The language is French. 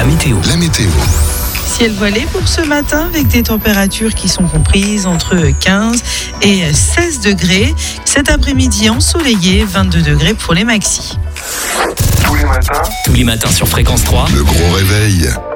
La météo. Ciel voilé pour ce matin avec des températures qui sont comprises entre 15 et 16 degrés. Cet après-midi ensoleillé, 22 degrés pour les maxis. Tous les matins sur Fréquence 3. Le gros réveil.